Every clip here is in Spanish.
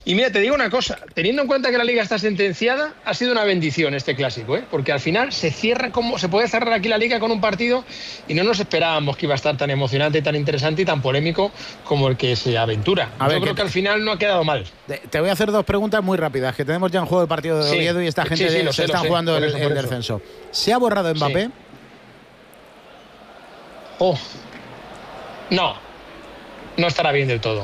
Y mira, te digo una cosa, teniendo en cuenta que la Liga está sentenciada, ha sido una bendición este clásico, porque al final se puede cerrar aquí la Liga con un partido y no nos esperábamos que iba a estar tan emocionante, tan interesante y tan polémico como el que se aventura. Yo creo que al final no ha quedado mal. Te voy a hacer dos preguntas muy rápidas, que tenemos ya en juego el partido de Oviedo y esta gente se está jugando el descenso. ¿Se ha borrado Mbappé? No estará bien del todo.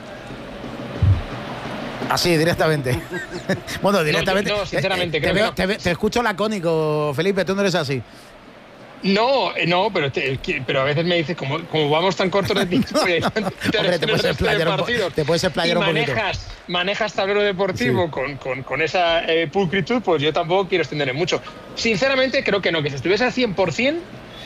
Así, directamente. Bueno, directamente. No, sinceramente, te escucho lacónico, Felipe, tú no eres así. No, pero a veces me dices, como vamos tan cortos de tiempo, hombre, te puedes explayar un poquito. Manejas tablero deportivo con esa pulcritud, pues yo tampoco quiero extenderme mucho. Sinceramente, creo que no, que si estuviese al 100%,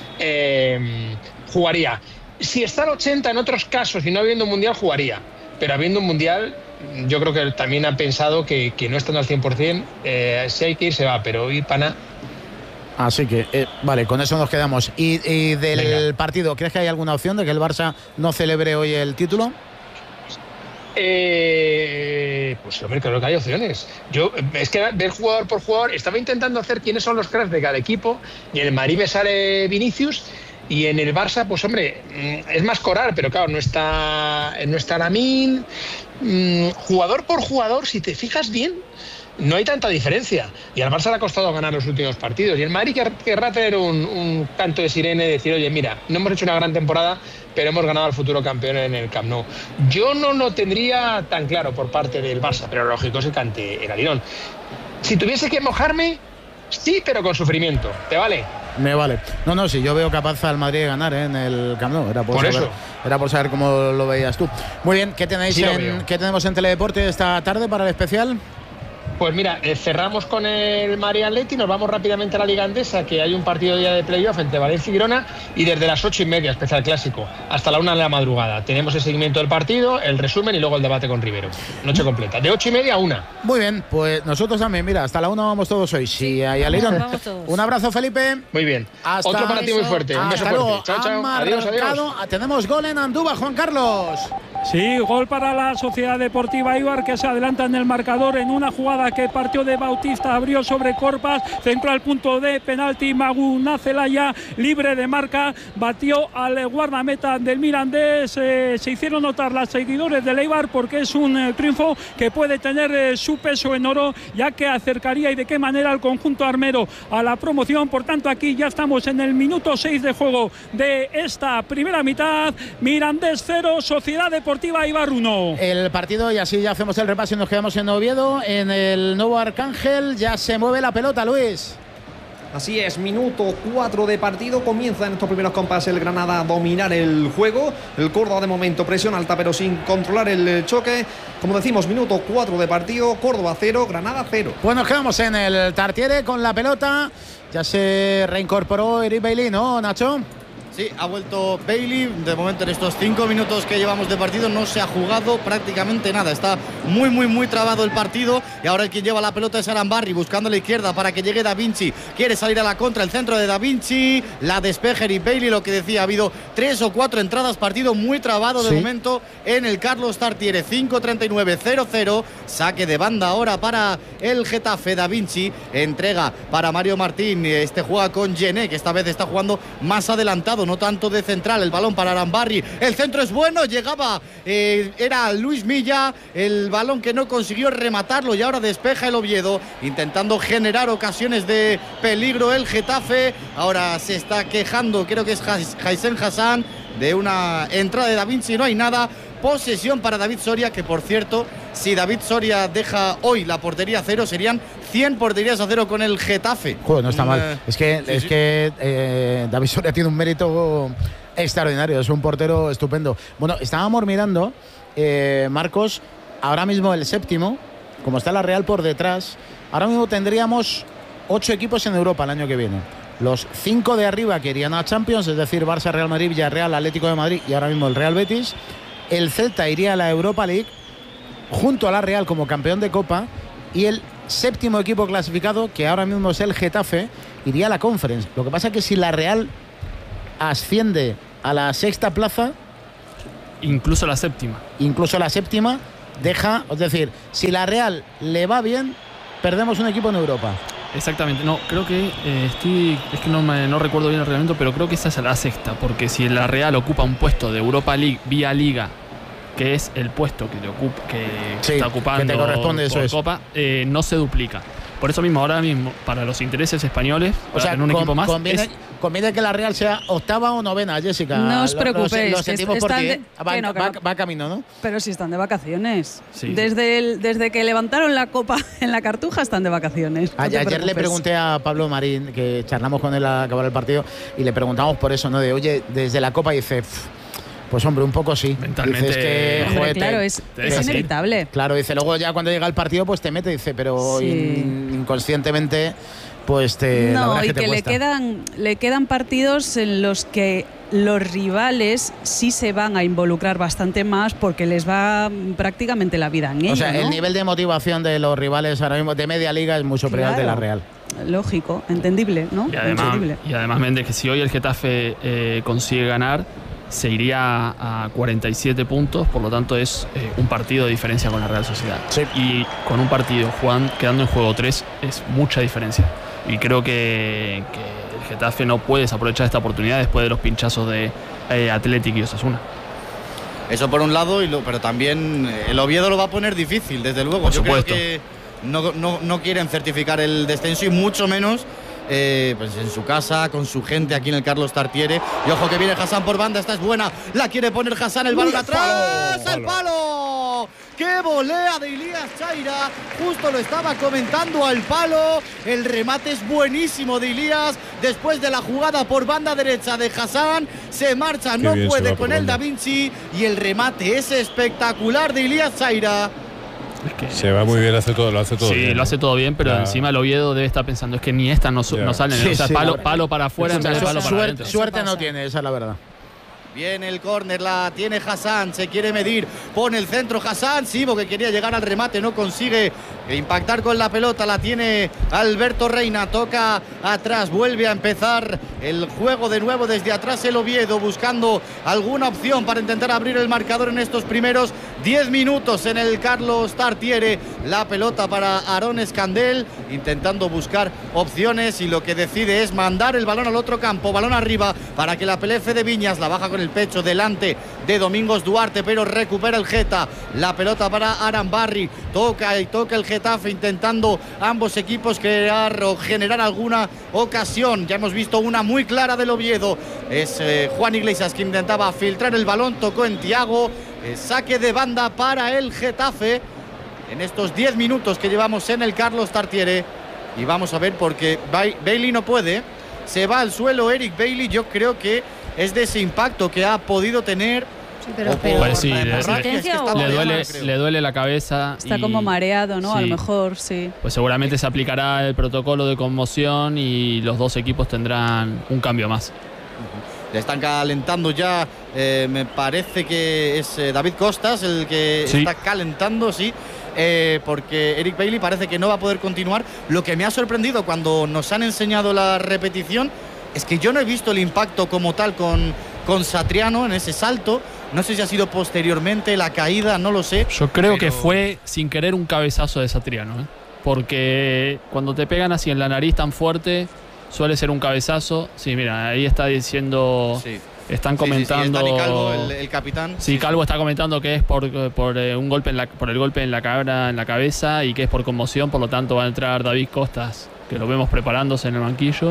jugaría. Si está al 80% en otros casos y no habiendo un mundial, jugaría. Pero habiendo un mundial, yo creo que también han pensado que no estando al 100%, si hay que ir, se va, pero ir para nada. Así que, vale, con eso nos quedamos. ¿Y del partido, crees que hay alguna opción de que el Barça no celebre hoy el título? Pues hombre, creo que hay opciones. Es que ver jugador por jugador, estaba intentando hacer quiénes son los cracks de cada equipo, y en el Madrid me sale Vinicius. Y en el Barça, pues hombre, es más Coral, pero claro, no está Lamine. Jugador por jugador, si te fijas bien, no hay tanta diferencia. Y al Barça le ha costado ganar los últimos partidos. Y el Madrid querrá tener un canto de sirena y decir, oye, mira, no hemos hecho una gran temporada, pero hemos ganado al futuro campeón en el Camp Nou. Yo no lo tendría tan claro por parte del Barça, pero lo lógico es que cante el alirón. Si tuviese que mojarme, sí, pero con sufrimiento. ¿Te vale? Me vale. No, si yo veo capaz al Madrid de ganar en el Camp Nou. Era por saber cómo lo veías tú. Muy bien, ¿qué tenemos en Teledeporte esta tarde para el especial? Pues mira, cerramos con el Madrid Atleti, nos vamos rápidamente a la Liga Endesa, que hay un partido día de playoff entre Valencia y Girona, y desde las 8:30, especial clásico, hasta la 1 de la madrugada. Tenemos el seguimiento del partido, el resumen y luego el debate con Rivero. Noche completa, de 8:30 a 1. Muy bien, pues nosotros también, mira, hasta la 1 vamos todos hoy. Sí, ahí al Irón. Un abrazo, Felipe. Muy bien. Otro para ti muy fuerte. Un beso fuerte. Chao. Adiós. Tenemos gol en Andúba, Juan Carlos. Sí, gol para la Sociedad Deportiva Eibar, que se adelanta en el marcador en una jugada que partió de Bautista, abrió sobre Corpas, centró al punto de penalti, Maguna Celaya, libre de marca, batió al guardameta del Mirandés. Se hicieron notar los seguidores del Eibar porque es un triunfo que puede tener su peso en oro, ya que acercaría y de qué manera al conjunto armero a la promoción. Por tanto, aquí ya estamos en el minuto 6 de juego de esta primera mitad. Mirandés 0, Sociedad Deportiva Eibar 1. El partido, y así ya hacemos el repaso y nos quedamos en Oviedo, en el nuevo Arcángel. Ya se mueve la pelota, Luis. Así es, minuto 4 de partido. Comienza en estos primeros compases el Granada a dominar el juego. El Córdoba de momento presión alta, pero sin controlar el choque. Como decimos, minuto 4 de partido. Córdoba 0, Granada 0. Pues nos quedamos en el Tartiere con la pelota. Ya se reincorporó Eric Bailly, ¿no, Nacho? Sí, ha vuelto Bailey. De momento, en estos 5 minutos que llevamos de partido no se ha jugado prácticamente nada. Está muy trabado el partido. Y ahora el que lleva la pelota es Arambarri, buscando la izquierda para que llegue Da Vinci. Quiere salir a la contra, el centro de Da Vinci. La despeja Eric Bailey, lo que decía. Ha habido 3 o 4 entradas, partido muy trabado de momento en el Carlos Tartiere. 5:39, 0-0. Saque de banda ahora para el Getafe. Da Vinci entrega para Mario Martín. Este juega con Gené, que esta vez está jugando más adelantado, no tanto de central. El balón para Arambarri, el centro es bueno, llegaba, era Luis Milla, el balón que no consiguió rematarlo y ahora despeja el Oviedo, intentando generar ocasiones de peligro el Getafe. Ahora se está quejando, creo que es Haisen Hassan, de una entrada de Da Vinci, no hay nada. Posesión para David Soria, que por cierto, si David Soria deja hoy la portería a 0, serían 100 porterías a 0 con el Getafe. Joder, no está mal. Es que David Soria tiene un mérito extraordinario, es un portero estupendo. Bueno, estábamos mirando, Marcos, ahora mismo el séptimo, como está la Real por detrás, ahora mismo tendríamos 8 equipos en Europa el año que viene. Los 5 de arriba que irían a Champions, es decir, Barça, Real Madrid, Villarreal, Atlético de Madrid y ahora mismo el Real Betis. El Celta iría a la Europa League junto a la Real como campeón de Copa, y el séptimo equipo clasificado, que ahora mismo es el Getafe, iría a la Conference. Lo que pasa es que si la Real asciende a la 6ª plaza, incluso la séptima, deja, es decir, si la Real le va bien, perdemos un equipo en Europa. Exactamente, no, creo que es que no recuerdo bien el reglamento, pero creo que esa es la sexta, porque si la Real ocupa un puesto de Europa League vía Liga, que es el puesto que está ocupando que te corresponde, por Copa, no se duplica. Por eso mismo, ahora mismo, para los intereses españoles, o sea, en un equipo más, conviene que la Real sea octava o novena, Jessica. No os preocupéis. Lo sentimos por ti. Va camino, ¿no? Pero si están de vacaciones. Sí. Desde que levantaron la copa en la Cartuja están de vacaciones. Ayer le pregunté a Pablo Marín, que charlamos con él al acabar el partido, y le preguntamos por eso, ¿no? De, oye, desde la copa, dice... Pues hombre, un poco sí. Mentalmente. Dices que, hombre, claro, es inevitable. Claro, dice, luego ya cuando llega el partido, pues te mete, dice, pero inconscientemente, pues te. No, y que le quedan partidos en los que los rivales sí se van a involucrar bastante más porque les va prácticamente la vida en ello. O sea, ¿no? El nivel de motivación de los rivales ahora mismo de media liga es muy superior al de la Real. Lógico, entendible, ¿no? Y además, Méndez, que si hoy el Getafe consigue ganar, se iría a 47 puntos, por lo tanto es un partido de diferencia con la Real Sociedad. Sí. Y con un partido quedando en juego 3 es mucha diferencia. Y creo que el Getafe no puede desaprovechar esta oportunidad después de los pinchazos de Athletic y Osasuna. Eso por un lado, pero también el Oviedo lo va a poner difícil, desde luego. Por Yo supuesto. creo que no quieren certificar el descenso y mucho menos pues en su casa, con su gente aquí en el Carlos Tartiere. Y ojo que viene Hassan por banda, esta es buena, la quiere poner Hassan, el balón atrás, ¡el palo! ¡Qué volea de Ilías Chaira! Justo lo estaba comentando al palo, el remate es buenísimo de Ilías, después de la jugada por banda derecha de Hassan, se marcha, no puede con el Da Vinci y el remate es espectacular de Ilías Chaira. Es que se va muy bien, lo hace todo sí, bien. Sí, lo hace todo bien, pero encima el Oviedo debe estar pensando, es que ni esta no salen. Sí, o sea, palo para afuera en vez de palo para adentro. Suerte no tiene, esa es la verdad. Viene el córner, la tiene Hassan, se quiere medir, pone el centro Hassan, sí, porque quería llegar al remate, no consigue impactar con la pelota, la tiene Alberto Reina, toca atrás, vuelve a empezar el juego de nuevo desde atrás el Oviedo, buscando alguna opción para intentar abrir el marcador en estos primeros 10 minutos en el Carlos Tartiere, la pelota para Aarón Escandel, intentando buscar opciones y lo que decide es mandar el balón al otro campo, balón arriba para que la PLF de Viñas la baja con el pecho delante de Domingos Duarte, pero recupera el Geta, la pelota para Arambarri, toca el Getafe intentando ambos equipos crear o generar alguna ocasión, ya hemos visto una muy clara del Oviedo, es Juan Iglesias que intentaba filtrar el balón, tocó en Thiago, saque de banda para el Getafe en estos 10 minutos que llevamos en el Carlos Tartiere y vamos a ver porque Bailey no puede, se va al suelo Eric Bailey, yo creo que es de ese impacto que ha podido tener. Sí, pero pues sí, le duele la cabeza. Está como mareado, ¿no? Sí. A lo mejor, sí. Pues seguramente se aplicará el protocolo de conmoción y los dos equipos tendrán un cambio más. Le están calentando ya, me parece que es David Costas el que está calentando, sí. Porque Eric Bailey parece que no va a poder continuar. Lo que me ha sorprendido cuando nos han enseñado la repetición es que yo no he visto el impacto como tal con Satriano en ese salto. No sé si ha sido posteriormente la caída, no lo sé. Yo creo que fue sin querer un cabezazo de Satriano, porque cuando te pegan así en la nariz tan fuerte suele ser un cabezazo. Sí, mira, ahí está diciendo... Sí. Están comentando... Sí, es Dani Calvo, el capitán. Sí, Calvo está comentando que es por un golpe por el golpe en la cabeza y que es por conmoción, por lo tanto va a entrar David Costas, que lo vemos preparándose en el banquillo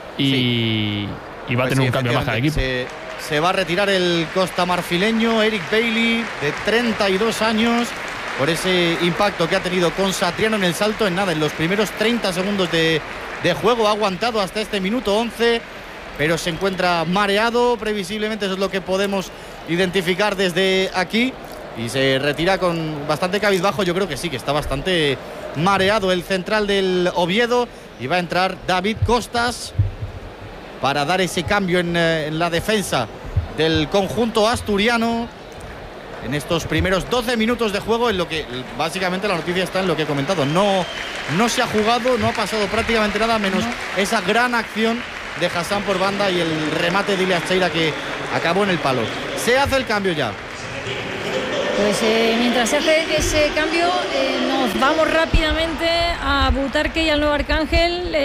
y va a tener un cambio más cada equipo. Se va a retirar el costamarfileño Eric Bailey, de 32 años, por ese impacto que ha tenido con Satriano en el salto. En los primeros 30 segundos de juego ha aguantado hasta este minuto 11, pero se encuentra mareado, previsiblemente eso es lo que podemos identificar desde aquí, y se retira con bastante cabizbajo. Yo creo que sí, que está bastante mareado el central del Oviedo, y va a entrar David Costas para dar ese cambio en la defensa del conjunto asturiano en estos primeros 12 minutos de juego, en lo que básicamente la noticia está en lo que he comentado. No se ha jugado, no ha pasado prácticamente nada, menos esa gran acción de Hassan por banda y el remate de Ilías Chaira que acabó en el palo. Se hace el cambio ya. Pues mientras se hace ese cambio, nos vamos rápidamente a Butarque y al Nuevo Arcángel,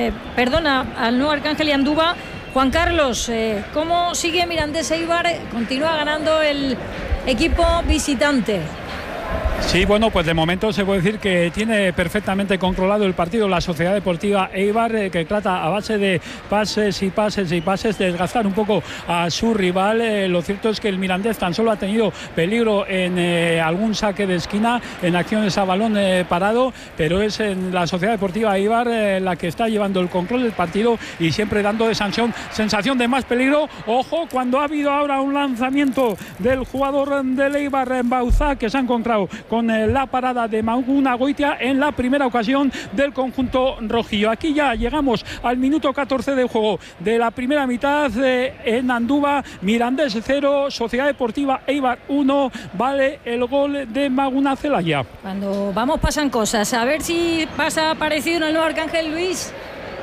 al Nuevo Arcángel y Andúba. Juan Carlos, ¿cómo sigue Mirandés Eibar? Continúa ganando el equipo visitante. Sí, bueno, pues de momento se puede decir que tiene perfectamente controlado el partido la Sociedad Deportiva Eibar, que trata a base de pases y pases y pases de desgastar un poco a su rival. Lo cierto es que el Mirandés tan solo ha tenido peligro en algún saque de esquina, en acciones a balón parado, pero es en la Sociedad Deportiva Eibar la que está llevando el control del partido y siempre dando de sensación de más peligro. Ojo, cuando ha habido ahora un lanzamiento del jugador del Eibar en Bauzá, que se ha encontrado con la parada de Maguna Goitia en la primera ocasión del conjunto rojillo. Aquí ya llegamos al minuto 14 de juego de la primera mitad en Andúba. Mirandés 0, Sociedad Deportiva Eibar 1. Vale el gol de Maguna Zelaya. Cuando vamos pasan cosas. A ver si pasa parecido en el Nuevo Arcángel, Luis.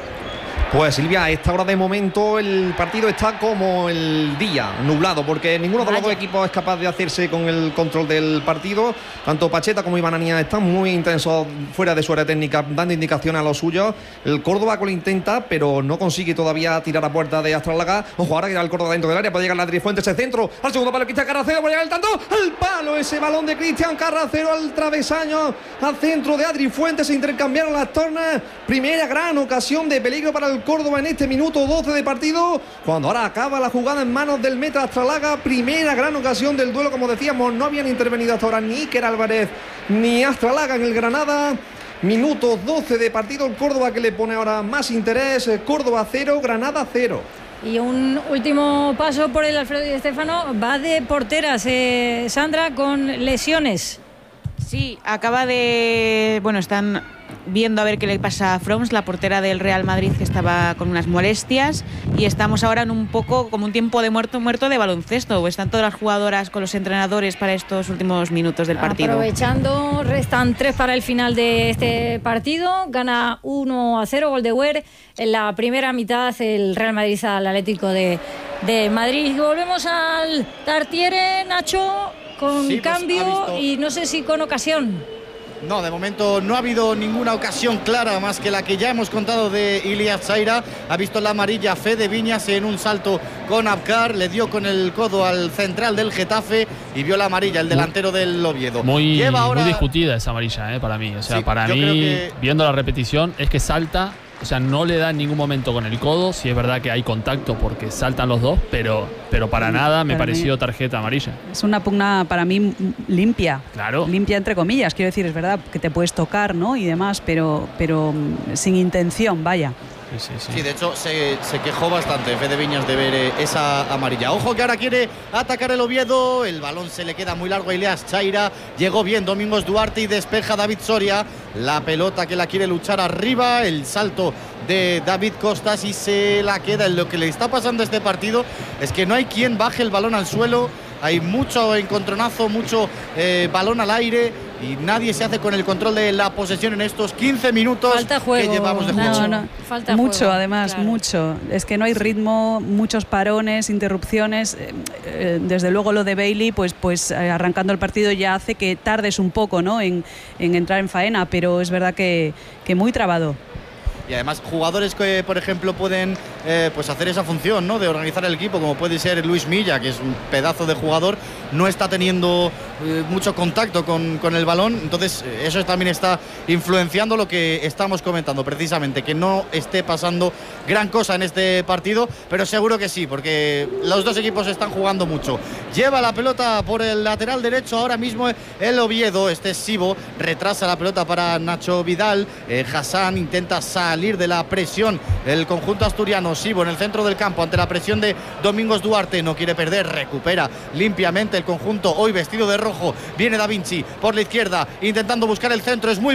Pues Silvia, a esta hora de momento el partido está como el día, nublado, porque ninguno de los dos equipos es capaz de hacerse con el control del partido. Tanto Pacheta como Iván Ania están muy intensos fuera de su área técnica, dando indicaciones a los suyos. El Córdoba lo intenta, pero no consigue todavía tirar a puerta de Astralaga. Ojo, ahora que irá el Córdoba dentro del área, puede llegar la Trifuentes, el centro, al segundo palo Cristian Carracero, puede llegar el tanto, al palo, ese balón de Cristian Carracero al travesaño, al centro de Adri Fuentes, se intercambiaron las tornas. Primera gran ocasión de peligro para el Córdoba en este minuto 12 de partido, cuando ahora acaba la jugada en manos del meta Astralaga. Primera gran ocasión del duelo, como decíamos, no habían intervenido hasta ahora ni Iker Álvarez ni Astralaga en el Granada. Minuto 12 de partido, el Córdoba que le pone ahora más interés. Córdoba 0, Granada 0. Y un último paso por el Alfredo Di Stéfano, va de porteras, Sandra, con lesiones. Sí, acaba de... Bueno, están viendo a ver qué le pasa a Froms, la portera del Real Madrid, que estaba con unas molestias, y estamos ahora en un poco como un tiempo de muerto de baloncesto. Están todas las jugadoras con los entrenadores para estos últimos minutos del partido. Aprovechando, restan 3 para el final de este partido. Gana 1-0, gol de Weir. En la primera mitad el Real Madrid al Atlético de Madrid. Volvemos al Tartiere, Nacho, con cambio y no sé si con ocasión. No, de momento no ha habido ninguna ocasión clara más que la que ya hemos contado de Ilias Zaira. Ha visto la amarilla Fede Viñas en un salto con Abkar, le dio con el codo al central del Getafe y vio la amarilla, el delantero del Oviedo. Muy discutida esa amarilla, para mí. O sea, sí, para mí, viendo la repetición, es que salta. O sea, no le da en ningún momento con el codo. Sí es verdad que hay contacto porque saltan los dos, pero para nada me pareció tarjeta amarilla. Es una pugna para mí limpia. Claro. Limpia entre comillas. Quiero decir, es verdad que te puedes tocar, ¿no? Y demás, pero sin intención, vaya. Sí, de hecho se quejó bastante Fede Viñas de ver esa amarilla. Ojo que ahora quiere atacar el Oviedo. El balón se le queda muy largo a Ilias Chaira. Llegó bien Domingos Duarte y despeja David Soria. La pelota que la quiere luchar arriba. El salto de David Costas y se la queda. Lo que le está pasando a este partido es que no hay quien baje el balón al suelo. Hay mucho encontronazo, mucho balón al aire y nadie se hace con el control de la posesión en estos 15 minutos que llevamos de juego. Falta mucho, juego, además, claro. Mucho. Es que no hay ritmo, muchos parones, interrupciones. Desde luego lo de Bailey, pues arrancando el partido ya hace que tardes un poco, ¿no? en entrar en faena, pero es verdad que muy trabado. Y además jugadores que, por ejemplo, pueden pues hacer esa función, ¿no? De organizar el equipo, como puede ser Luis Milla, que es un pedazo de jugador, no está teniendo mucho contacto con el balón. Entonces eso también está influenciando lo que estamos comentando, precisamente, que no esté pasando gran cosa en este partido, pero seguro que sí, porque los dos equipos están jugando mucho. Lleva la pelota por el lateral derecho ahora mismo el Oviedo, este es Sibo, retrasa la pelota para Nacho Vidal. Hassan intenta salir de la presión, el conjunto asturiano. Sibo en el centro del campo ante la presión de Domingos Duarte, no quiere perder, recupera limpiamente el conjunto hoy vestido de rojo. Viene Da Vinci por la izquierda intentando buscar el centro, es muy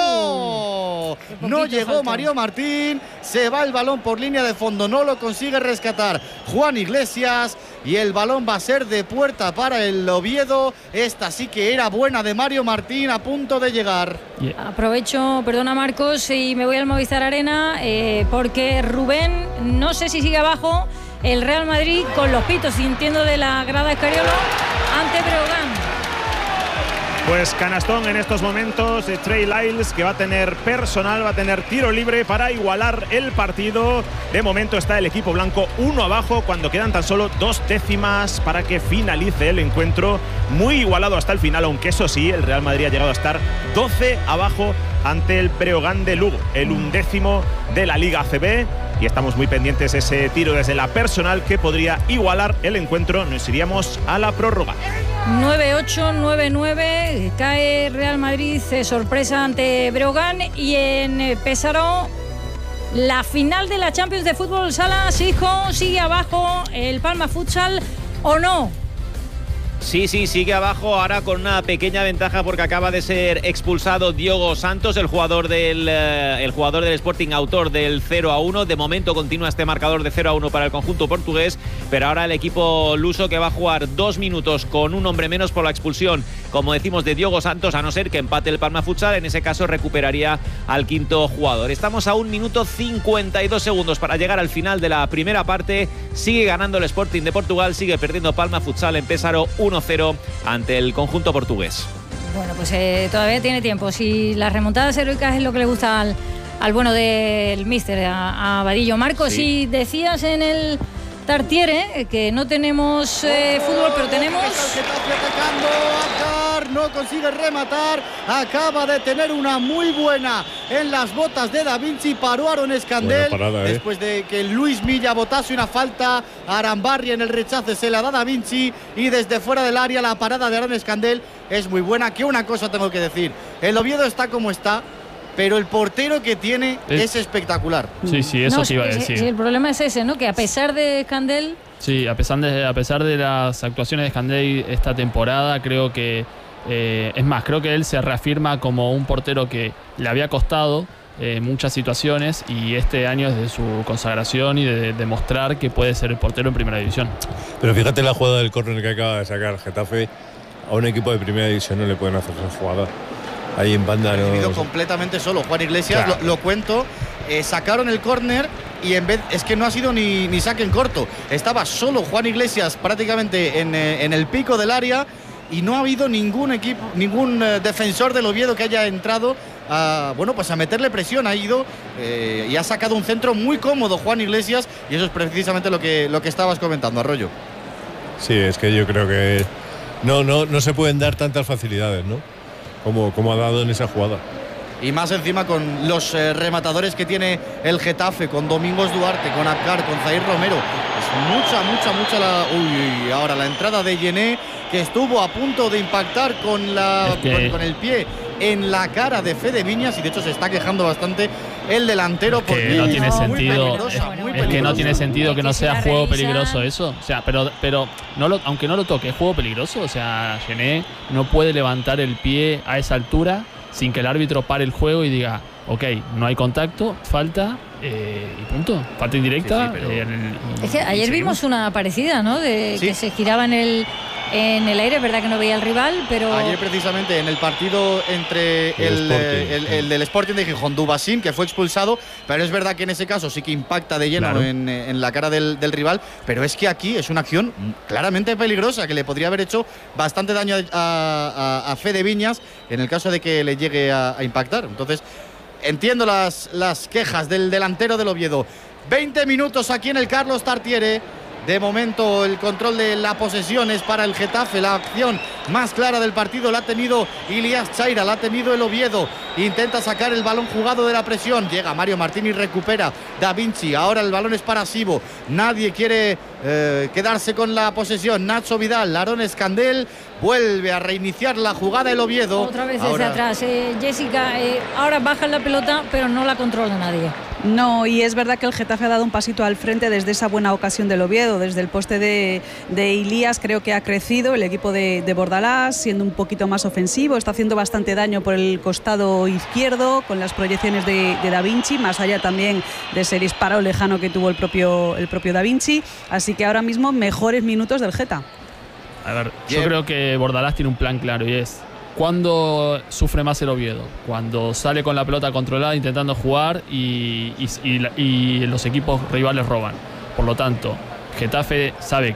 bueno, no llegó Mario Martín, se va el balón por línea de fondo, no lo consigue rescatar Juan Iglesias y el balón va a ser de puerta para el Oviedo. Esta sí que era buena de Mario Martín, a punto de llegar. Aprovecho, perdona Marcos, y me voy al Movistar Arena porque Rubén, no sé si sigue abajo el Real Madrid con los pitos, sintiendo de la grada Escariolo ante Breogán. Pues canastón en estos momentos de Trey Lyles, que va a tener personal, va a tener tiro libre para igualar el partido. De momento está el equipo blanco 1 abajo cuando quedan tan solo 2 décimas para que finalice el encuentro. Muy igualado hasta el final, aunque eso sí, el Real Madrid ha llegado a estar 12 abajo ante el Breogán de Lugo, el 11º de la Liga ACB. Y estamos muy pendientes de ese tiro desde la personal que podría igualar el encuentro. Nos iríamos a la prórroga. 9-8, 9-9, cae Real Madrid, sorpresa ante Breogán. Y en Pesaro, la final de la Champions de Fútbol Sala, hijo, sigue abajo el Palma Futsal, ¿o no? Sí, sigue abajo ahora con una pequeña ventaja porque acaba de ser expulsado Diogo Santos, el jugador del Sporting, autor del 0-1. De momento continúa este marcador de 0-1 para el conjunto portugués, pero ahora el equipo luso, que va a jugar 2 minutos con un hombre menos por la expulsión, como decimos, de Diogo Santos, a no ser que empate el Palma Futsal. En ese caso recuperaría al quinto jugador. Estamos a 1 minuto 52 segundos para llegar al final de la primera parte. Sigue ganando el Sporting de Portugal, sigue perdiendo Palma Futsal en Pesaro 1-0 ante el conjunto portugués. Bueno, pues todavía tiene tiempo. Si las remontadas heroicas es lo que le gusta al bueno del míster, a Vadillo. Marcos, si decías en el Tartiere que no tenemos fútbol, pero tenemos... No consigue rematar, acaba de tener una muy buena en las botas de Da Vinci, paró Aaron Escandel, después de que Luis Milla botase una falta, Arambarri en el rechace se la da Da Vinci, y desde fuera del área la parada de Aaron Escandel es muy buena. Que una cosa tengo que decir, el Oviedo está como está, pero el portero que tiene es espectacular. Sí, eso sí iba a decir. Sí, el problema es ese, ¿no? Que a pesar de Escandel... Sí, a pesar de las actuaciones de Escandel esta temporada, creo que... es más, creo que él se reafirma como un portero que le había costado muchas situaciones, y este año es de su consagración y de demostrar que puede ser el portero en primera división. Pero fíjate la jugada del córner que acaba de sacar Getafe. A un equipo de primera división no le pueden hacer esa jugada. Ahí en banda no... completamente solo. Juan Iglesias, claro. lo cuento, sacaron el córner y en vez... Es que no ha sido ni saque en corto. Estaba solo Juan Iglesias prácticamente en el pico del área, y no ha habido ningún defensor del Oviedo que haya entrado a meterle presión. Ha ido y ha sacado un centro muy cómodo Juan Iglesias, y eso es precisamente lo que estabas comentando, Arroyo. Sí, es que yo creo que no se pueden dar tantas facilidades, ¿no? Como ha dado en esa jugada. Y más encima con los rematadores que tiene el Getafe, con Domingos Duarte, con Abkar, con Zair Romero. Es mucha la... Uy, ahora la entrada de Yené, que estuvo a punto de impactar con el pie en la cara de Fede Viñas, y de hecho se está quejando bastante el delantero, porque no tiene sentido. Es que no tiene sentido que no sea juego peligroso eso. O sea, pero aunque no lo toque, es juego peligroso. O sea, Yené no puede levantar el pie a esa altura sin que el árbitro pare el juego y diga, ok, no hay contacto, falta, y punto. Falta indirecta. Es que ayer vimos una parecida, ¿no? Que se giraba en el aire, es verdad que no veía al rival, pero... Ayer precisamente en el partido entre el del Sporting de Gijón, Dubasín, que fue expulsado, pero es verdad que en ese caso sí que impacta de lleno en la cara del rival, pero es que aquí es una acción claramente peligrosa que le podría haber hecho bastante daño a Fede Viñas en el caso de que le llegue a impactar. Entonces, entiendo las quejas del delantero del Oviedo. 20 minutos aquí en el Carlos Tartiere. De momento el control de la posesión es para el Getafe. La acción más clara del partido la ha tenido Ilias Chaira, la ha tenido el Oviedo. Intenta sacar el balón jugado de la presión. Llega Mario Martín y recupera Da Vinci. Ahora el balón es para Sibo. Nadie quiere quedarse con la posesión. Nacho Vidal, Aaron Escandel. Vuelve a reiniciar la jugada el Oviedo. Otra vez desde atrás. Jessica, ahora baja la pelota, pero no la controla nadie. No, y es verdad que el Getafe ha dado un pasito al frente desde esa buena ocasión del Oviedo, desde el poste de Ilías. Creo que ha crecido el equipo de Bordalás, siendo un poquito más ofensivo, está haciendo bastante daño por el costado izquierdo con las proyecciones de Da Vinci, más allá también de ese disparo lejano que tuvo el propio Da Vinci. Así que ahora mismo mejores minutos del Geta. A ver, yo creo que Bordalás tiene un plan claro, y es: ¿cuándo sufre más el Oviedo? Cuando sale con la pelota controlada intentando jugar y los equipos rivales roban. Por lo tanto, Getafe sabe que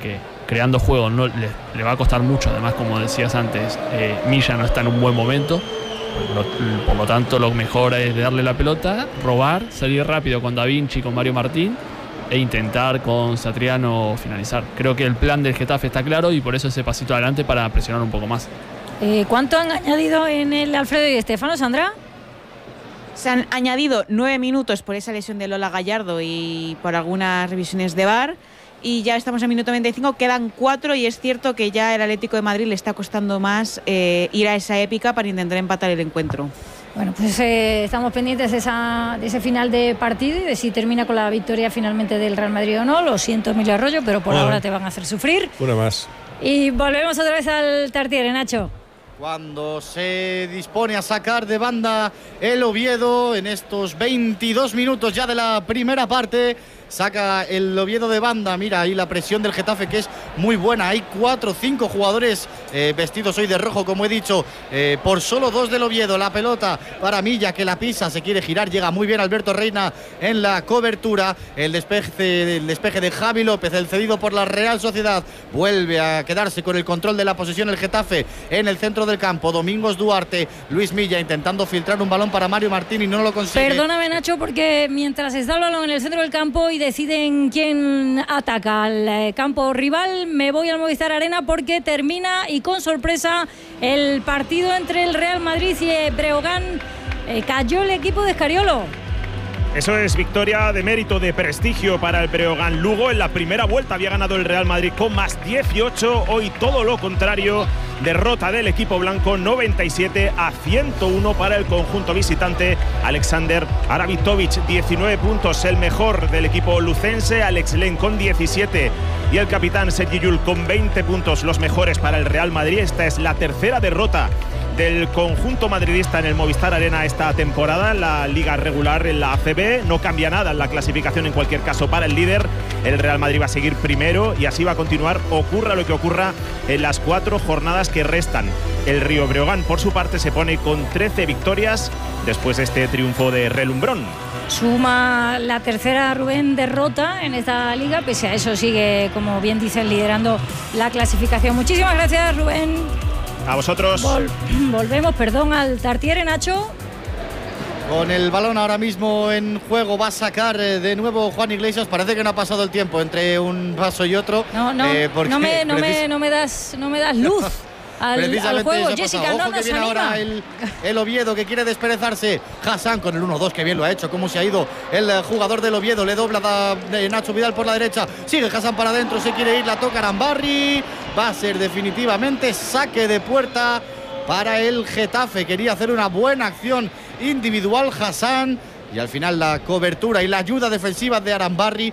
creando juego le va a costar mucho. Además, como decías antes, Milla no está en un buen momento. Por lo tanto, lo mejor es darle la pelota, robar, salir rápido con Da Vinci, con Mario Martín e intentar con Satriano finalizar. Creo que el plan del Getafe está claro y por eso ese pasito adelante para presionar un poco más. ¿Cuánto han añadido en el Alfredo y Estefano, Sandra? Se han añadido 9 minutos por esa lesión de Lola Gallardo y por algunas revisiones de VAR. Y ya estamos en minuto 25, quedan 4 y es cierto que ya el Atlético de Madrid le está costando más ir a esa épica para intentar empatar el encuentro. Bueno, pues estamos pendientes de ese final de partido y de si termina con la victoria finalmente del Real Madrid o no. Lo siento, Emilio Arroyo, pero por ahora te van a hacer sufrir. Una más. Y volvemos otra vez al Tartiere, Nacho. Cuando se dispone a sacar de banda el Oviedo en estos 22 minutos ya de la primera parte, saca el Oviedo de banda. Mira ahí la presión del Getafe, que es muy buena. Hay 4 o 5 jugadores vestidos hoy de rojo, como he dicho, por solo 2 del Oviedo. La pelota para Milla, que la pisa, se quiere girar, llega muy bien Alberto Reina en la cobertura. El despeje de Javi López, el cedido por la Real Sociedad, vuelve a quedarse con el control de la posesión el Getafe en el centro del campo. Domingos Duarte, Luis Milla intentando filtrar un balón para Mario Martín y no lo consigue. Perdóname, Nacho, porque mientras está el balón en el centro del campo y deciden quién ataca al campo rival, me voy al Movistar Arena porque termina y con sorpresa el partido entre el Real Madrid y Breogán. Cayó el equipo de Scariolo. Eso es victoria de mérito, de prestigio para el Breogán Lugo. En la primera vuelta había ganado el Real Madrid con más 18. Hoy todo lo contrario. Derrota del equipo blanco, 97-101 para el conjunto visitante. Alexander Aravitovic, 19 puntos, el mejor del equipo lucense. Alex Len con 17 y el capitán Sergi Llull con 20 puntos, los mejores para el Real Madrid. Esta es la tercera derrota del conjunto madridista en el Movistar Arena esta temporada en la liga regular en la ACB. No cambia nada en la clasificación en cualquier caso para el líder. El Real Madrid va a seguir primero y así va a continuar, ocurra lo que ocurra en las 4 jornadas que restan. El Río Breogán, por su parte, se pone con 13 victorias después de este triunfo de Relumbrón. Suma la tercera, Rubén, derrota en esta liga. Pese a eso sigue, como bien dicen, liderando la clasificación. Muchísimas gracias, Rubén. A vosotros. Volvemos, al Tartiere, Nacho. Con el balón ahora mismo en juego va a sacar de nuevo Juan Iglesias. Parece que no ha pasado el tiempo entre un paso y otro. No me das luz al juego. Jessica, no nos anima. Ahora el Oviedo, que quiere desperezarse. Hassan con el 1-2, que bien lo ha hecho. Cómo se ha ido el jugador del Oviedo. Le dobla Nacho Vidal por la derecha. Sigue Hassan para adentro, se quiere ir, la toca Arambarri. Va a ser definitivamente saque de puerta para el Getafe. Quería hacer una buena acción individual Hassan y al final la cobertura y la ayuda defensiva de Arambarri.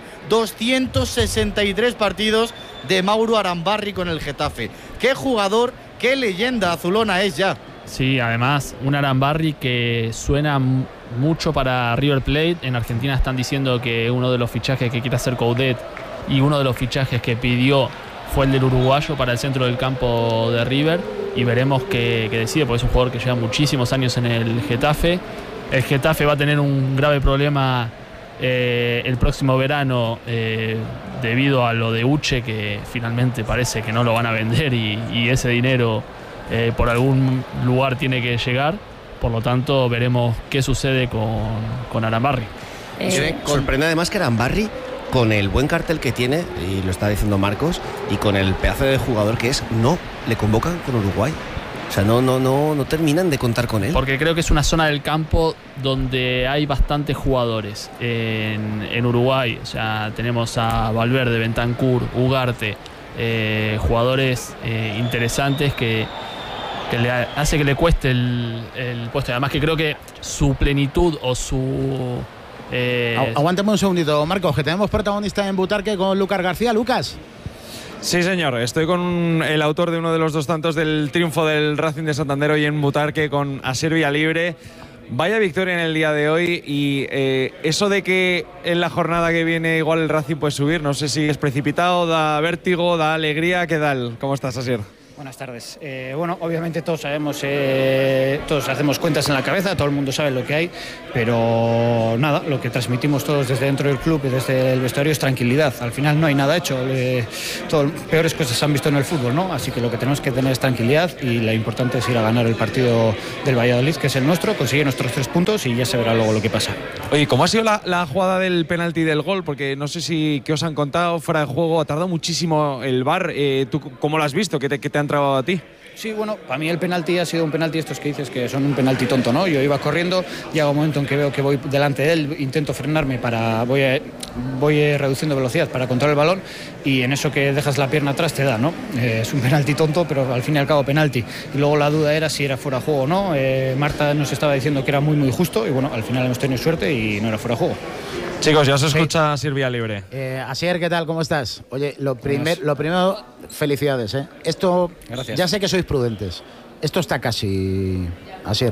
263 partidos de Mauro Arambarri con el Getafe. Qué jugador, qué leyenda azulona es ya. Sí, además un Arambarri que suena mucho para River Plate. En Argentina están diciendo que uno de los fichajes que quiere hacer Coudet y uno de los fichajes que pidió fue el del uruguayo para el centro del campo de River, y veremos qué decide, porque es un jugador que lleva muchísimos años en el Getafe. El Getafe va a tener un grave problema el próximo verano debido a lo de Uche, que finalmente parece que no lo van a vender y ese dinero por algún lugar tiene que llegar. Por lo tanto, veremos qué sucede con Arambarri. Sorprende además que Arambarri, con el buen cartel que tiene, y lo está diciendo Marcos, y con el pedazo de jugador que es, no le convocan con Uruguay. O sea, no terminan de contar con él. Porque creo que es una zona del campo donde hay bastantes jugadores en Uruguay. O sea, tenemos a Valverde, Bentancur, Ugarte, jugadores interesantes que le hace que le cueste el puesto. Además que creo que su plenitud o su... Aguántame un segundito, Marcos, que tenemos protagonista en Butarque con Lucas García. Lucas. Sí, señor. Estoy con el autor de uno de los 2 tantos del triunfo del Racing de Santander hoy en Butarque, con Asier Villalibre. Vaya victoria en el día de hoy, y eso de que en la jornada que viene igual el Racing puede subir, no sé si es precipitado, da vértigo, da alegría. ¿Qué tal? ¿Cómo estás, Asier? Buenas tardes. Bueno, obviamente todos sabemos, todos hacemos cuentas en la cabeza, todo el mundo sabe lo que hay, pero nada, lo que transmitimos todos desde dentro del club y desde el vestuario es tranquilidad. Al final no hay nada hecho, peores cosas se han visto en el fútbol, ¿no? Así que lo que tenemos que tener es tranquilidad y lo importante es ir a ganar el partido del Valladolid, que es el nuestro, conseguir nuestros 3 puntos y ya se verá luego lo que pasa. Oye, ¿cómo ha sido la jugada del penalti del gol? Porque no sé si qué os han contado fuera de juego, ha tardado muchísimo el VAR. ¿Tú cómo lo has visto? ¿Qué te han trabado a ti? Sí, bueno, para mí el penalti ha sido un penalti, estos que dices que son un penalti tonto, ¿no? Yo iba corriendo, llega un momento en que veo que voy delante de él, intento frenarme, voy reduciendo velocidad para controlar el balón y en eso que dejas la pierna atrás te da, ¿no? Es un penalti tonto, pero al fin y al cabo penalti. Y luego la duda era si era fuera de juego o no. Marta nos estaba diciendo que era muy, muy justo y bueno, al final hemos tenido suerte y no era fuera de juego. Chicos, ya se escucha Sirvía Libre. Asier, ¿qué tal? ¿Cómo estás? Oye, lo primero, felicidades, ¿eh? Esto, gracias. Ya sé que sois prudentes. Esto está casi, Asier.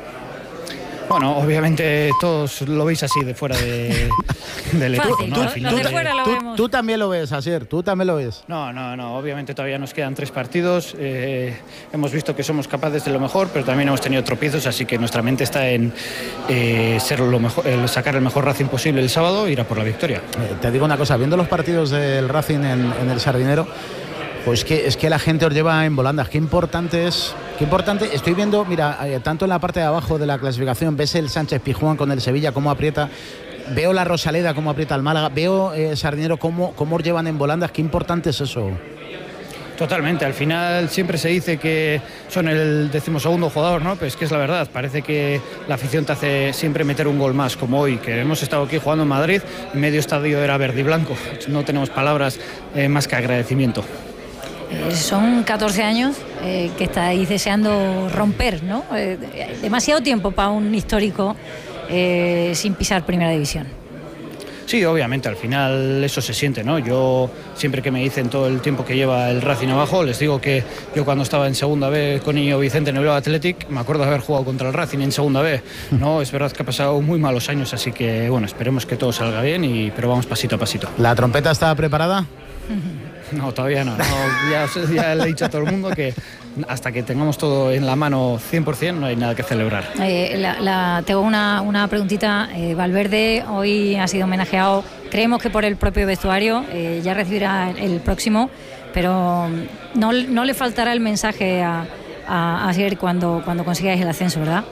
Bueno, obviamente todos lo veis así de fuera del equipo, ¿no? Tú también lo ves, Asier, tú también lo ves. No, obviamente todavía nos quedan 3 partidos. Hemos visto que somos capaces de lo mejor, pero también hemos tenido tropiezos, así que nuestra mente está en ser lo mejor, sacar el mejor Racing posible el sábado e ir a por la victoria. Te digo una cosa, viendo los partidos del Racing en el Sardinero, pues es que la gente os lleva en volandas. Qué importante, estoy viendo, mira, tanto en la parte de abajo de la clasificación, ves el Sánchez Pizjuán con el Sevilla, cómo aprieta, veo la Rosaleda, cómo aprieta el Málaga, veo Sardinero, cómo os llevan en volandas. Qué importante es eso. Totalmente, al final siempre se dice que son el 12º jugador, ¿no? Pues que es la verdad, parece que la afición te hace siempre meter un gol más, como hoy, que hemos estado aquí jugando en Madrid, y medio estadio era verde y blanco, no tenemos palabras más que agradecimiento. Son 14 años que estáis deseando romper, ¿no? Demasiado tiempo para un histórico sin pisar primera división. Sí, obviamente, al final eso se siente, ¿no? Yo, siempre que me dicen todo el tiempo que lleva el Racing abajo, les digo que yo cuando estaba en segunda B con Íñigo Vicente en el Bilbao Athletic, me acuerdo de haber jugado contra el Racing en segunda B, ¿no? Es verdad que ha pasado muy malos años, así que, bueno, esperemos que todo salga bien, pero vamos pasito a pasito. ¿La trompeta está preparada? No, todavía no. Ya le he dicho a todo el mundo que hasta que tengamos todo en la mano 100% no hay nada que celebrar. Tengo una preguntita. Valverde hoy ha sido homenajeado, creemos que por el propio vestuario, ya recibirá el próximo, pero no le faltará el mensaje a Asier cuando consigáis el ascenso, ¿verdad?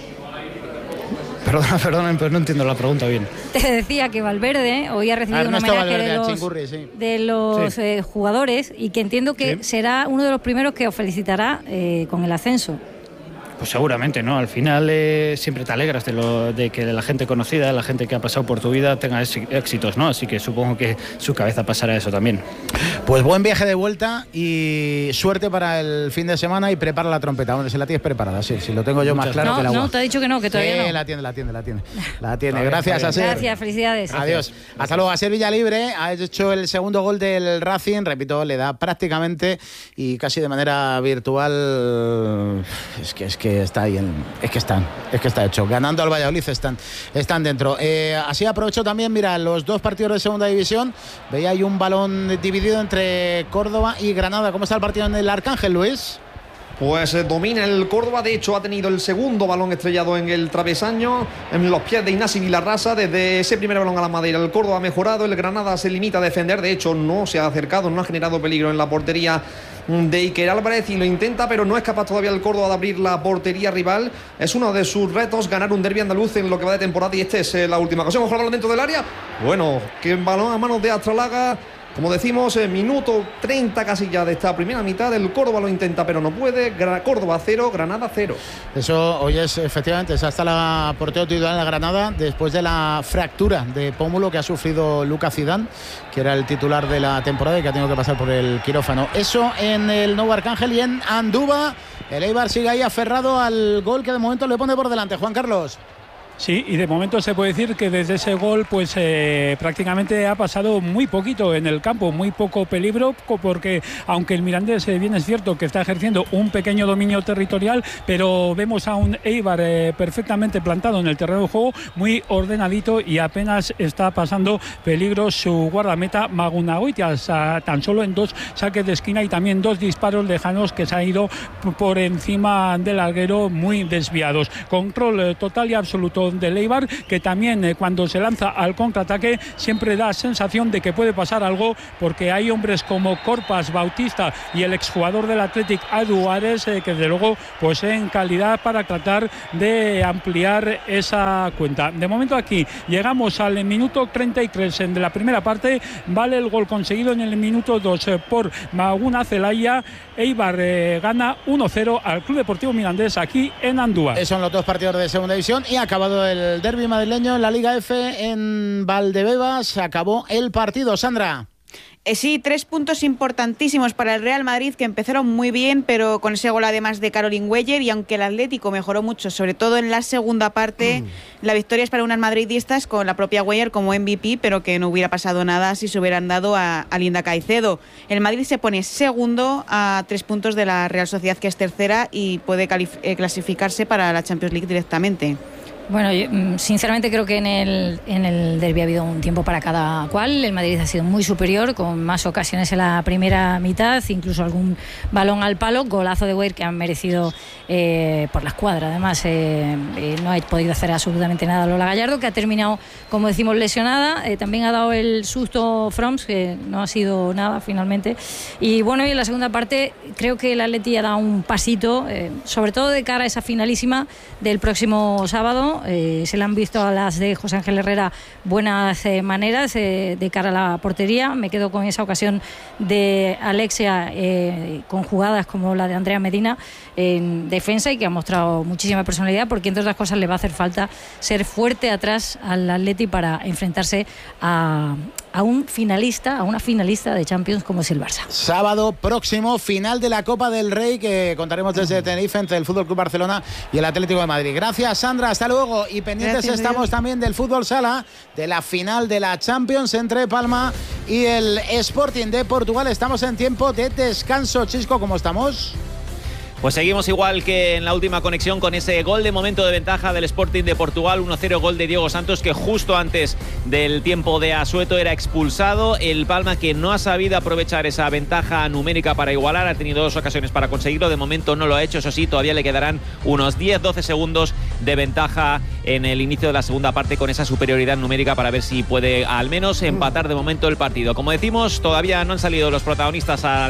Perdonen, pero no entiendo la pregunta bien. Te decía que Valverde hoy ha recibido un homenaje de los jugadores y que entiendo que será uno de los primeros que os felicitará con el ascenso. Pues seguramente, ¿no? Al final siempre te alegras de que la gente conocida, la gente que ha pasado por tu vida tenga éxitos, ¿no? Así que supongo que su cabeza pasará eso también. Pues buen viaje de vuelta y suerte para el fin de semana y prepara la trompeta. Bueno, si la tienes preparada, sí, lo tengo yo más claro que el agua. No, te ha dicho que no, que todavía no. La tiene. Gracias, Asier. Gracias, felicidades. Adiós. Hasta luego. Asier Villalibre ha hecho el segundo gol del Racing, repito, le da prácticamente y casi de manera virtual. Es que está ahí, es que está hecho. Ganando al Valladolid están dentro. Así aprovecho también, mira, los 2 partidos de segunda división. Veía ahí un balón dividido entre Córdoba y Granada. ¿Cómo está el partido en el Arcángel, Luis? Pues domina el Córdoba, de hecho ha tenido el segundo balón estrellado en el travesaño, en los pies de Ignasi Vilarrasa. Desde ese primer balón a la madera el Córdoba ha mejorado, el Granada se limita a defender, de hecho no se ha acercado, no ha generado peligro en la portería de Iker Álvarez y lo intenta, pero no es capaz todavía el Córdoba de abrir la portería rival. Es uno de sus retos ganar un derbi andaluz en lo que va de temporada y esta es la última ocasión. Ojo al balón dentro del área, bueno, que balón a manos de Astralaga. Como decimos, minuto 30 casi ya de esta primera mitad, el Córdoba lo intenta pero no puede. Córdoba 0, Granada 0. Eso hoy es efectivamente, esa está la portero titular en la Granada después de la fractura de pómulo que ha sufrido Lucas Zidane, que era el titular de la temporada y que ha tenido que pasar por el quirófano. Eso en el Nuevo Arcángel y en Andúba. El Eibar sigue ahí aferrado al gol que de momento le pone por delante. Juan Carlos. Sí, y de momento se puede decir que desde ese gol pues prácticamente ha pasado muy poquito en el campo, muy poco peligro, porque aunque el Mirandés bien es cierto que está ejerciendo un pequeño dominio territorial, pero vemos a un Eibar perfectamente plantado en el terreno de juego, muy ordenadito, y apenas está pasando peligro su guardameta Magunagoitia, tan solo en 2 saques de esquina y también 2 disparos lejanos que se ha ido por encima del larguero muy desviados. Control total y absoluto del Eibar, que también cuando se lanza al contraataque siempre da sensación de que puede pasar algo, porque hay hombres como Corpas, Bautista y el exjugador del Athletic Adu Ares que desde luego poseen calidad para tratar de ampliar esa cuenta. De momento aquí llegamos al minuto 33 de la primera parte, vale el gol conseguido en el minuto 2 por Maguna Celaya. Eibar gana 1-0 al Club Deportivo Mirandés aquí en Andúa. Esos son los 2 partidos de segunda división y acabado el derbi madrileño en la Liga F en Valdebebas. Se acabó el partido, Sandra. Sí, 3 puntos importantísimos para el Real Madrid, que empezaron muy bien, pero con ese gol además de Caroline Weyer, y aunque el Atlético mejoró mucho, sobre todo en la segunda parte, la victoria es para unas madridistas con la propia Weyer como MVP, pero que no hubiera pasado nada si se hubieran dado a Linda Caicedo. El Madrid se pone segundo a 3 puntos de la Real Sociedad, que es tercera, y puede clasificarse para la Champions League directamente. Bueno, yo, sinceramente creo que en el derbi ha habido un tiempo para cada cual. El Madrid ha sido muy superior, con más ocasiones en la primera mitad, incluso algún balón al palo, golazo de Weir que han merecido por la escuadra. Además, no ha podido hacer absolutamente nada Lola Gallardo, que ha terminado, como decimos, lesionada. También ha dado el susto Froms, que no ha sido nada finalmente. Y bueno, y en la segunda parte creo que el Atleti ha dado un pasito, sobre todo de cara a esa finalísima del próximo sábado. Se le han visto a las de José Ángel Herrera buenas maneras de cara a la portería. Me quedo con esa ocasión de Alexia con jugadas como la de Andrea Medina en defensa, y que ha mostrado muchísima personalidad, porque entre otras cosas le va a hacer falta ser fuerte atrás al Atleti para enfrentarse a un finalista, a una finalista de Champions como es el Barça. Sábado próximo, final de la Copa del Rey, que contaremos desde Tenerife entre el Fútbol Club Barcelona y el Atlético de Madrid. Gracias, Sandra, hasta luego. Y pendientes estamos también del fútbol sala, de la final de la Champions entre Palma y el Sporting de Portugal. Estamos en tiempo de descanso. Chisco, ¿cómo estamos? Pues seguimos igual que en la última conexión, con ese gol de momento de ventaja del Sporting de Portugal, 1-0, gol de Diego Santos, que justo antes del tiempo de asueto era expulsado. El Palma, que no ha sabido aprovechar esa ventaja numérica para igualar, ha tenido 2 ocasiones para conseguirlo, de momento no lo ha hecho. Eso sí, todavía le quedarán unos 10-12 segundos de ventaja en el inicio de la segunda parte, con esa superioridad numérica, para ver si puede al menos empatar de momento el partido. Como decimos, todavía no han salido los protagonistas a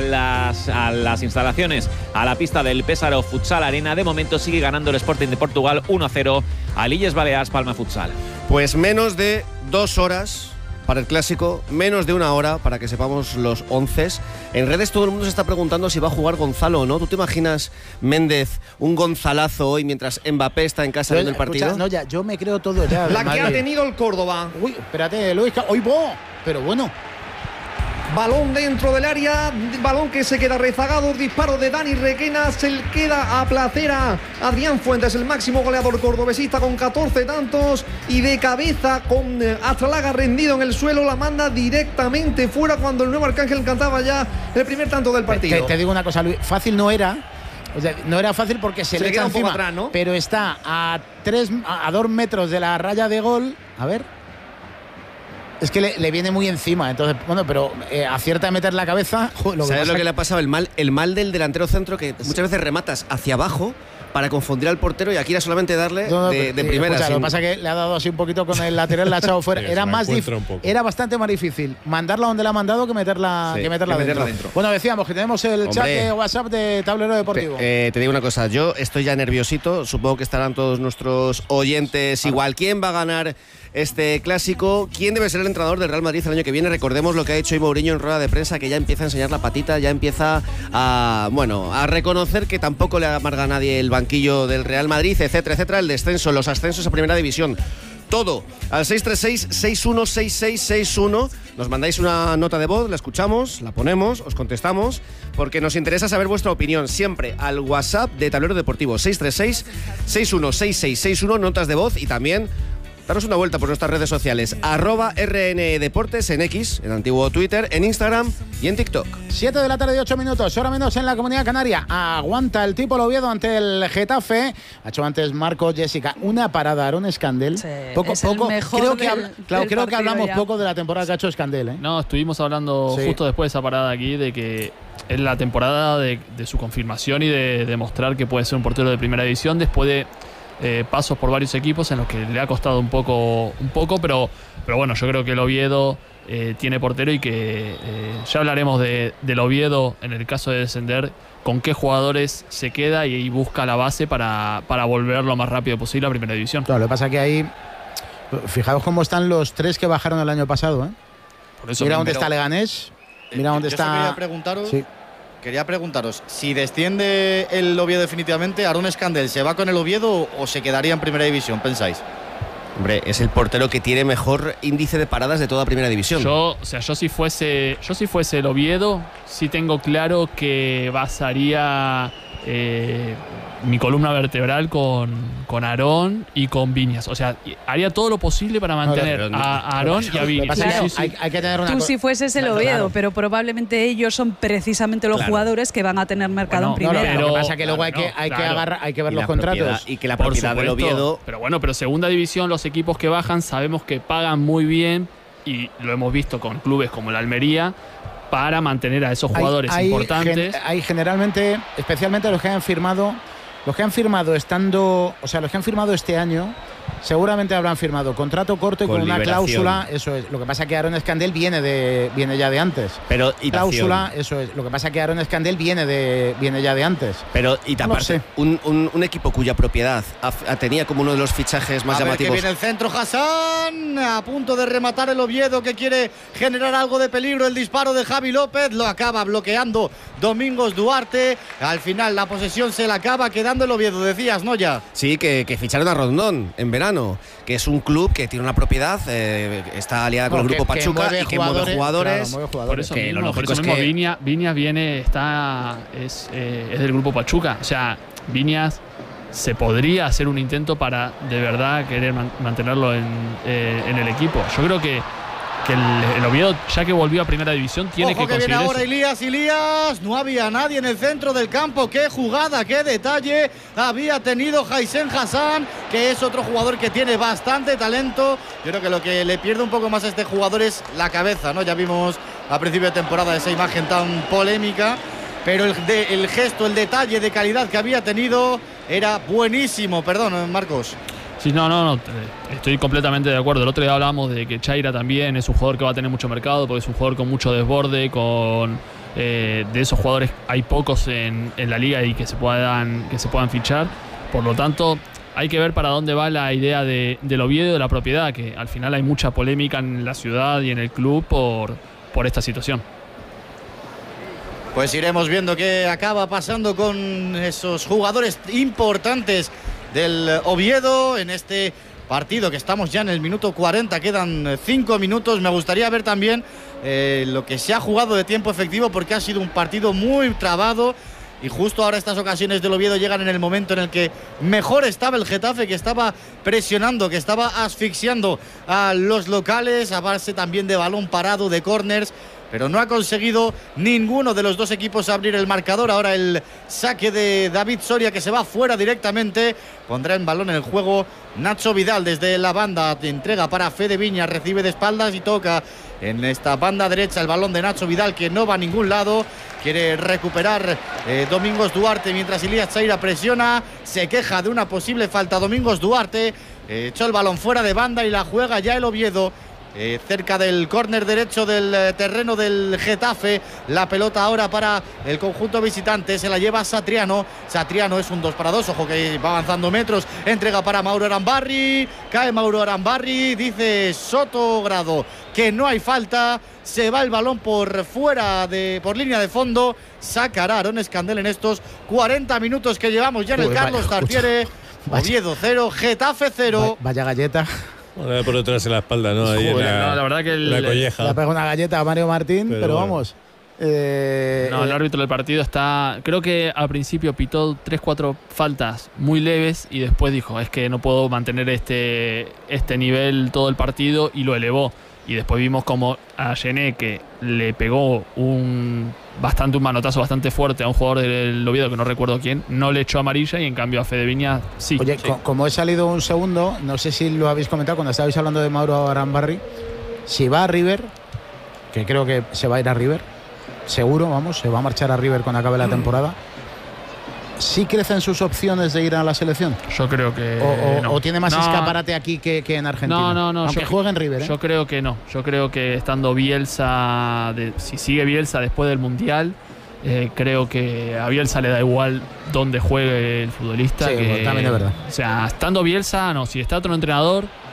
las instalaciones, a la pista del Pésaro Futsal Arena. De momento sigue ganando el Sporting de Portugal 1-0 a Illes Balears Palma Futsal. Pues menos de 2 horas para el clásico, menos de 1 hora para que sepamos los 11. En redes todo el mundo se está preguntando si va a jugar Gonzalo o no. ¿Tú te imaginas, Méndez, un Gonzalazo hoy mientras Mbappé está en casa viendo el partido? No, ya, yo me creo todo ya. La que ha tenido el Córdoba. Uy, espérate, Luis, hoy va, pero bueno. Balón dentro del área, balón que se queda rezagado, disparo de Dani Requena, se le queda a placera Adrián Fuentes, el máximo goleador cordobesista con 14 tantos, y de cabeza con Astralaga rendido en el suelo, la manda directamente fuera cuando el Nuevo Arcángel cantaba ya el primer tanto del partido. Te digo una cosa, Luis, fácil no era. O sea, no era fácil porque se le echa encima, atrás, ¿no? Pero está a 2 metros de la raya de gol. A ver. Es que le viene muy encima, entonces, bueno, pero acierta a meter la cabeza. ¿Sabes lo que le ha pasado? El mal del delantero centro, que muchas veces rematas hacia abajo para confundir al portero, y aquí era solamente darle de primera. Escucha, lo que pasa es que le ha dado así un poquito con el lateral, la ha echado fuera. Era bastante más difícil mandarla donde la ha mandado que meterla dentro. Bueno, decíamos que tenemos el chat de WhatsApp de Tablero Deportivo. Te digo una cosa, yo estoy ya nerviosito, supongo que estarán todos nuestros oyentes igual. ¿Quién va a ganar este clásico? ¿Quién debe ser el entrenador del Real Madrid el año que viene? Recordemos lo que ha hecho hoy Mourinho en rueda de prensa, que ya empieza a enseñar la patita, ya empieza a reconocer que tampoco le amarga a nadie el banquillo del Real Madrid, etcétera, etcétera, el descenso, los ascensos a primera división. todo al 636-616661. Nos mandáis una nota de voz, la escuchamos, la ponemos, os contestamos, porque nos interesa saber vuestra opinión. Siempre al WhatsApp de Tablero Deportivo, 636-616661, notas de voz, y también daros una vuelta por nuestras redes sociales, @RNDeportes en X, en antiguo Twitter, en Instagram y en TikTok. 7 de la tarde y 8 minutos, hora menos en la Comunidad Canaria. Aguanta el tipo Oviedo ante el Getafe. Ha hecho antes Marcos, Jessica, una parada, Aaron Scandell. Sí, poco, es el mejor creo que, creo que hablamos ya. poco de la temporada que ha hecho Scandell, ¿eh? No, estuvimos hablando justo después de esa parada aquí de que es la temporada de su confirmación y de demostrar que puede ser un portero de primera división después de pasos por varios equipos en los que le ha costado un poco, pero bueno, yo creo que el Oviedo tiene portero y que ya hablaremos del Oviedo en el caso de descender, con qué jugadores se queda y busca la base para volver lo más rápido posible a primera división. Claro, lo que pasa es que ahí, fijaos cómo están los 3 que bajaron el año pasado, ¿eh? Por eso mira dónde está Leganés, mira dónde está... Quería preguntaros, si desciende el Oviedo definitivamente, ¿Aaron Scandell se va con el Oviedo o se quedaría en primera división, pensáis? Hombre, es el portero que tiene mejor índice de paradas de toda primera división. Yo si fuese el Oviedo, sí tengo claro que basaría mi columna vertebral con Aarón y con Viñas. O sea, haría todo lo posible para mantener a Aarón y a Viñas. Claro, sí. Hay que tener una Tú si fueses el Oviedo, pero probablemente ellos son precisamente los jugadores que van a tener mercado en primera. Lo que pasa es que luego hay que ver los contratos. Y que la propiedad del Oviedo... Pero segunda división, los equipos que bajan sabemos que pagan muy bien, y lo hemos visto con clubes como el Almería, para mantener a esos jugadores importantes. Hay generalmente, especialmente los que han firmado estando, o sea, los que han firmado este año, seguramente habrán firmado contrato corto y con una cláusula, eso es. Lo que pasa es que Aaron Scandell viene ya de antes. Pero cláusula, eso es. Lo que pasa es que Aaron Scandell viene ya de antes. Pero y aparte, un equipo cuya propiedad tenía como uno de los fichajes más llamativos. Que viene el centro, Hassan, a punto de rematar el Oviedo, que quiere generar algo de peligro. El disparo de Javi López lo acaba bloqueando Domingos Duarte. Al final la posesión se la acaba quedando el Oviedo, decías, ¿no? Ya. Sí, que ficharon a Rondón en verano, que es un club que tiene una propiedad, está aliada con el Grupo Pachuca y que mueve jugadores. Claro, por eso mismo, Viñas viene, es del Grupo Pachuca. O sea, Viñas se podría hacer un intento para de verdad querer mantenerlo en el equipo. Yo creo que el Oviedo, ya que volvió a primera división, tiene que conseguir viene ahora eso. Ilías, no había nadie en el centro del campo. Qué jugada, qué detalle había tenido Jaisen Hassan, que es otro jugador que tiene bastante talento. Yo creo que lo que le pierde un poco más a este jugador es la cabeza, ¿no? Ya vimos a principio de temporada esa imagen tan polémica, pero el gesto, el detalle de calidad que había tenido era buenísimo. Perdón, Marcos. Sí, no, estoy completamente de acuerdo. El otro día hablábamos de que Chaira también es un jugador que va a tener mucho mercado, porque es un jugador con mucho desborde, de esos jugadores hay pocos en la liga y que se puedan fichar. Por lo tanto, hay que ver para dónde va la idea del Oviedo, de la propiedad, que al final hay mucha polémica en la ciudad y en el club por esta situación. Pues iremos viendo qué acaba pasando con esos jugadores importantes del Oviedo en este partido, que estamos ya en el minuto 40, quedan 5 minutos. Me gustaría ver también lo que se ha jugado de tiempo efectivo, porque ha sido un partido muy trabado, y justo ahora estas ocasiones del Oviedo llegan en el momento en el que mejor estaba el Getafe, que estaba presionando, que estaba asfixiando a los locales a base también de balón parado, de córners, pero no ha conseguido ninguno de los dos equipos abrir el marcador. Ahora el saque de David Soria, que se va fuera directamente. Pondrá en balón en el juego Nacho Vidal desde la banda. Entrega para Fede Viñas, recibe de espaldas y toca en esta banda derecha el balón de Nacho Vidal, que no va a ningún lado. Quiere recuperar Domingos Duarte, mientras Ilías Chaira presiona. Se queja de una posible falta Domingos Duarte. Echó el balón fuera de banda y la juega ya el Oviedo. Cerca del córner derecho del terreno del Getafe. La pelota ahora para el conjunto visitante, se la lleva Satriano. Satriano es un 2-2, ojo que va avanzando metros. Entrega para Mauro Arambarri, cae Mauro Arambarri, dice Sotogrado que no hay falta. Se va el balón por fuera, por línea de fondo. Sacará Aaron Scandell en estos 40 minutos que llevamos ya en el Carlos Tartiere. Oviedo 0, Getafe 0. Vaya galleta. Bueno, por detrás en la espalda, ¿no? Ahí la verdad que la colleja. Le pega una galleta a Mario Martín, pero bueno. vamos. El árbitro del partido está. Creo que al principio pitó 3-4 faltas muy leves y después dijo: es que no puedo mantener este nivel todo el partido, y lo elevó. Y después vimos como a Gené, que le pegó un manotazo bastante fuerte a un jugador del Oviedo, que no recuerdo quién, no le echó amarilla, y en cambio a Fede Viñas sí. Oye, sí. Como he salido un segundo, no sé si lo habéis comentado cuando estabais hablando de Mauro Arambarri, si va a River, que creo que se va a ir a River, seguro, vamos, se va a marchar a River cuando acabe la temporada. ¿Sí crecen sus opciones de ir a la selección? Yo creo que no. ¿O tiene más escaparate aquí que en Argentina? No. Aunque juegue en River, ¿eh? Yo creo que no. Yo creo que estando Bielsa, si sigue Bielsa después del Mundial, creo que a Bielsa le da igual dónde juegue el futbolista. Sí, también es verdad. O sea, estando Bielsa, no. Si está otro entrenador,